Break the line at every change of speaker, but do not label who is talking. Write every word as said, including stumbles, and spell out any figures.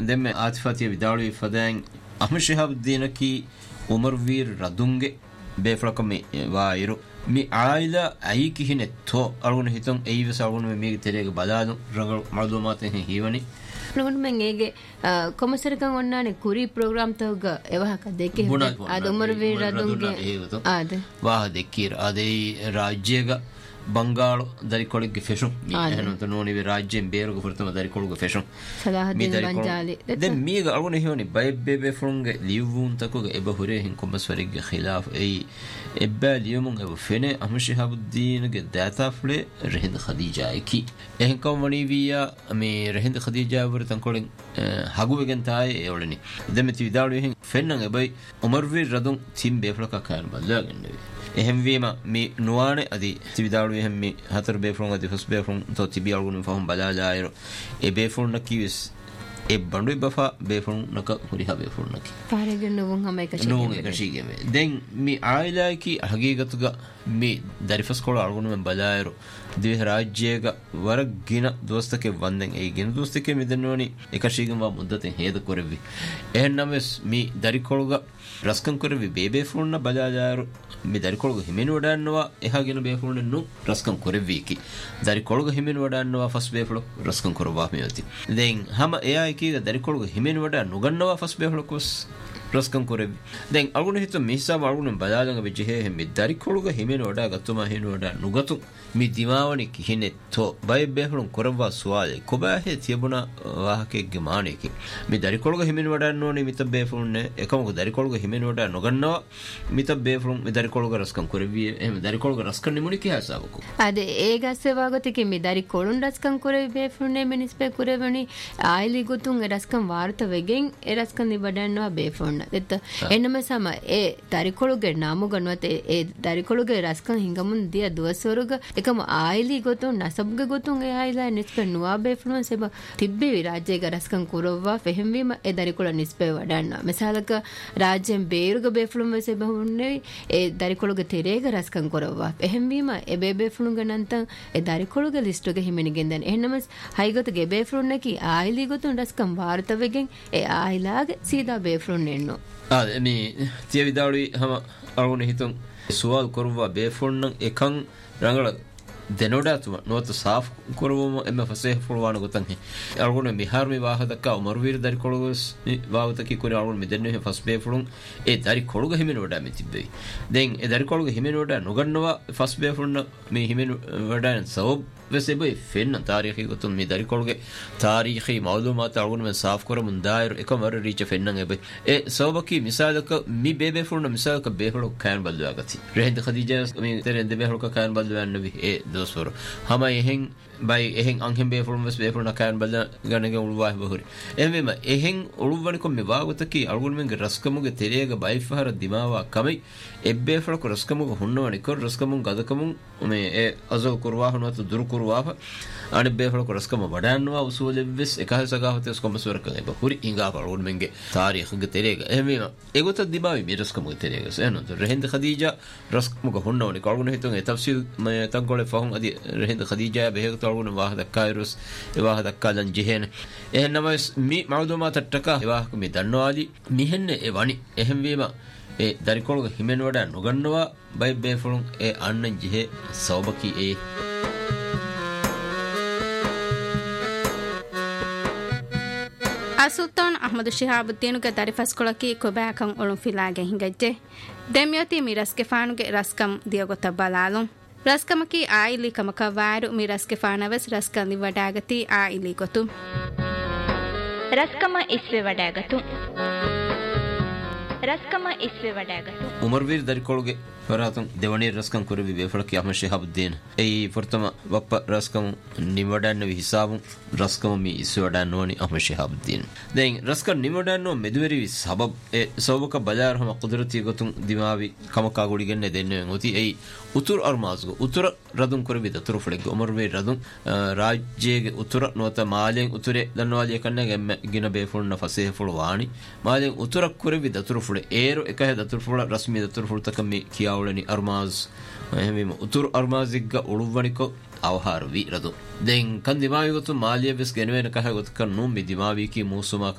demme atifatiya vidalu fadan ahmad shihabuddin ki umar vir radunge beflaka me wairu mi aila ayiki hine to algun hiton eive salgun me mi terege badadu rangal malumat he hiwani
non men ege komasarkan onnane kuri program tawga evahaka deke ad umar vir radunge ade
wah dekir ade rajyega ಬಂಗಾಳು ದರಿಕೊಳಿಗೆ ಫೆಷನ್ ಏನಂತ ನೋಡಿ ರಾಜ್ಯಂ ಬೇರುಗ ಫರ್ತಮ ದರಿಕೊಳಿಗೆ ಫೆಷನ್
ಸಲಾಹದ್ದೀನ್ ಬಂಜಾಲಿ
ದೆ ಮೀಗ ಅಳುನೆ ಹಿವನಿ ಬೈಬೆಬೆ ಫ್ರಂಗೆ ಲಿವುನ್ ತಕುಗ ಎಬ ಹುರೆ ಹಿಂ ಕೊಮಸ್ವರಿಗೆ ಖಿಲಾಫ್ I ಎಬ್ಬ ಲಿಯುಮುನ್ ಎಬ ಫೆನೆ Ahmed Shihabuddin ಗೆ ದಾತಾ flex ರಹಿಂದ್ Khadija ಎಕಿ ಎಹಂ ಕಮನಿ ವಿಯಾ ಮೆ ರಹಿಂದ್ ಖದೀಜಾ ವರ ತಂಕೊಳಿನ್ ಹಗುವೆಗೆನ್ ತಾಯೆ ಎವಳನಿ ದೆಮೆತಿ ವಿದಾಳು ಹಿಂ ಫೆನ್ನಂ ಎಬೈ Umar V ರದುಂ ತಿಂ ಬೇಫ್ಲಕ ಕಾನ್ ಬಲ್ಲಾಗನ್ನೆ එහෙම වීම මේ නුවානේ අදි තිවිදාළු එහෙම මේ හතර බේෆුන් අදි ෆස් බේෆුන් තෝ තිබි අලුගුන ෆහම් බලාජායර ඒ බේෆුන් නකිවිස් ඒ බණ්ඩු බෆා බේෆුන් නක හුරි හබේ ෆුන් නකි
පාරගෙන නුවන් හැම එක
ෂී නුවන් එක ෂී ගෙමේ දැන් මේ ආයිලාකි හගීගතුග මේ දරිෆස් කොළ අලුගුන මෙන් බලායර දිව රාජ්‍යයක වරගින දොස්තකේ වන්දෙන් ඒ ගෙන දොස්තකේ මෙදන්නෝනි එක ෂී ගම මුද්දතෙන් හේද කරෙවි එහෙනම් මේ දරිකොළග රස්කම් කරෙවි බේබේ ෆුන්න බලාජායර මේ දරිකොළග හිමින වඩන්නවා එහාගෙන බේෆුන්න නු රස්කම් කරෙවි කි දරිකොළග හිමින වඩන්නවා ෆස් බේෆුල රස්කම් කරවා මෙයති දැන් හැම එයා කීග දරිකොළග හිමින වඩ නුගන්නවා ෆස් බේෆුල කොස් රස්කම් කරෙවි දැන් අලුගුන හිත මිහිසාව අලුගුන බලාලංග වෙජෙහෙ මේ දරිකොළග හිමින වඩ ගතුමා හින වඩ නුගතු මේ දිමාවනි කිහිනෙ තෝ බයි බේෆුලන් කරවා සුවාලේ කොබාහේ තියබුණ වාහකෙක්ගේ මානෙකි මේ දරිකොළග හිමින වඩන්න ඕනේ මිත බේෆුලන්නේ එකමක දරිකොළග හිමින වඩ නොගන්නවා මිත බේෆුලන් මේ දරිකොළග රස්කම් කරෙවි එහෙම දරිකොළග රස්කම් නිමුනි කියාසාවකෝ
අද ඒ ගස්සේ වාගතිකේ මේ දරිකොළුන් රස්කම් කරෙවි බේෆුලන්නේ මිනිස්පේ කරෙවනි ආයිලි ගොතුන් රස්කම් වාර්ත වෙගෙන් ඒ රස්කම් නිබඩන්නවා බේෆුලන්න එත එන්නම සම ඒ දරිකොළුගේ නාම ගන්නවත් ඒ දරිකොළුගේ රස්කම් හිඟමුන් දිය දුවසවරුග එකම ආයිලි ගොතුන් නසබ්ගේ ගොතුන් ඒ ආයිලා නිස්පේ නුවා බේෆුලන් සෙබ තිබ්බේ රාජ්‍යයේ රස්කම් කරවවා ෆෙහෙම්වීම ඒ දරිකොළ නිස්පේ වඩන්නා මෙසාලක රාජ්‍යයෙන් බේරුග බේෆුලන් සෙබ හුන්නේ ඒ දරිකොළුගේ තෙරේග රස්කම් කරවවා ෆෙහෙම්වීම ඒ බේ බේෆුලන් ගනන්තන් ඒ දරිකොළුගේ ලිස්ටුගේ හිමිනිගෙන් දැන් එන්නම හයිගොතගේ බේෆුලන් නකි ආයිලි ගොතුන් රස්කම් වාර්ත වෙගෙන් ඒ ආයිලාගේ සීදා බේෆුලන් එන්නෝ
ආ මේ තිය විදාළුයි හැම අරුණ හිතුන් සුවල් කරවා බේෆුලන් එකන් රංගල දෙනොඩාතුම නොත සාෆ් කරවම එම ෆසේ ෆුල්වාන ගොතන් හි අරුණ මිහාර මේ වාහදක උමර් වීර දරිකොළගස් වාවතකි කුර අරුණ මෙදන්නේ ෆස් බේෆුලන් ඒ දරිකොළග හිමින වඩා මෙතිබ්බේ දැන් ඒ දරිකොළග හිමින වඩා නොගන්නවා ෆස් බේෆුලන් මේ හිමින වඩා සවබ් වෙසෙබයි ෆෙන්න තාරීඛි ගොතුන් මේ දරිකොළගේ තාරීඛි මාලුමාත අරුණ මෙ සාෆ් කරමුන් දායර එකමර රීච ෆෙන්නන් එබයි ඒ සවබකි මිසාලක මි බේබේෆුලන් මිසාලක බේෆුල කෑන් බල්වාගති රෙහෙන්ද ඛදීජා මේ තෙරෙන්ද බේෆුල කෑන් බල්වන්න වි ඒ දොස්වර හැම එහෙන් බයි එහෙන් අංහෙන් බේෆුලන් වෙස් බේෆුලන කෑන් බල්ල ගණගේ උල්වාහ බහුරි එමෙම එහෙන් උළුවනි කොම් මේ වාගතකි අරුණ මෙන්ගේ රස්කමුගේ තෙරේග බයි ෆහර දිමාවා කමයි එබ්බේෆුල කො රස්කමුගේ හොන්නවනි කො රස්කමුන් ගදකමුන් මේ ඒ අසල් කුර්වාහනවත් දුරු කුර්වාහ අනේ බේෆුල කො රස්කම වඩන්නවා උසූලෙව්ස් එකහල් සගාවතස් කොමස්වරක එබ හුරි ඉංගා අරුණ මෙන්ගේ තාරීඛගේ තෙරේග එමෙම ඒගොත දිමාවි මේ රස්කමුගේ තෙරේග සෙනොත් රෙහෙන්ද ඛදීජා රස්කමුගේ හොන්නවනි කරුණ හිතුන් ඒ තෆ්සීල් මේ තංකොලේ ෆහුන් අදි රෙහෙන්ද ඛදීජා බෙහෙගත අරුණ වාහ දක්කායරුස් ඒ වාහ දක්කාලන් ජෙහෙන එහෙනම මි මවුදුමාත ටක ඒ වාහ මේ දන්නවාලි මිහෙන්නේ ඒ වනි එහෙම වීම ඒ දරිකොළග හිමෙන් වඩා නොගන්නවා බයි බේෆුලන් ඒ අන්න ජෙහෙ සවබකි ඒ
Sultan Ahmed ಶಿಹಾಬುದ್ದೀನುಗೆ ದರಿಫಸ್ಕೊಳಕಿ ಕೊಬಾಕಂ ಒಳುಂ ಫಿಲಾಗೆ ಹಿಂಗಜ್ಜೆ ದೆಮ್ಯೋತಿ ಮಿರಸ್ಗೆ ಫಾನುಗೆ ರಸ್ಕಂ ದಿಯಗೊತ ಬಲಾಲು ರಸ್ಕಮಕಿ oily ಕಮಕ ವಾರು ಮಿರಸ್ಗೆ ಫಾನವೆಸ್ ರಸ್ಕಂದಿ ವಡಾಗತಿ oily ಗೊತು
ರಸ್ಕಮ ಇಸ್ವೆ ವಡಾಗತು ರಸ್ಕಮ ಇಸ್ವೆ ವಡಾಗತು
Umar Veer ದರಿಕೊಳಗೆ ಫರಾತಂ Deoni ರಸ್ಕಂ ಕುರುವಿ ಬೇಫಳಕಿ Ahmed Shihabuddin ಏಯಿ ಫರ್ತಮ ವಪ್ಪ ರಸ್ಕಂ ನಿವಡನ್ನ ಹಿಸಾಬು ರಸ್ಕಂ me ಇಸ್ವಡನ್ನ noni Ahmed Shihabuddin then ರಸ್ಕಂ ನಿವಡನ್ನ ಮೆದುವೆರಿ ಸಬಬ್ A ಸೌಬಕ Bazaar ಹಮ ಕುದರತಿ ಗೊತುಂ ದಿಮಾವಿ ಕಮಕಾ ಗುಡಿಗೆನ್ನೆ ದೆನ್ನೆ ಒತಿ ಏಯಿ ಉತುರ್ ಅರ್ಮಾಜ್ಗು ಉತುರ ರದುಂ ಕುರುವಿ ದತುರು ಫಳೆಗ್ Umar ವೀರ್ ರದುಂ ರಾಜ್ಯಗೆ ಉತುರ ನೋತ ಮಾಲೆಂ ಉತುರೆ ದನ್ನವಾಲಿ ಕನ್ನೆಗೆ ಗಿನ ಬೇಫುಳ್ನ ಫಸೇ ಫುಳು ವಾಣಿ ಮಾಲೆಂ ಉತುರ ಕುರುವಿ ದತುರು ಫುಳೆ ಏರು ಎಕಹೆ ದತುರು ಫುಳ ರಸ್ಮಿ ದತುರು ಫುಳ ತಕಮ್ಮಿ ಕಿಯಾವಳನಿ ಅರ್ಮಾಜ್ එහෙම උතුරු අර්මාසිග්ග උළුවනිකෝ අවහාර වී රදු දැන් කන් දිමාවි ගොතු මාලිය වෙස් ගෙනවෙන කහ ගොත කන්නු මි දිමාවි කි මූසුමා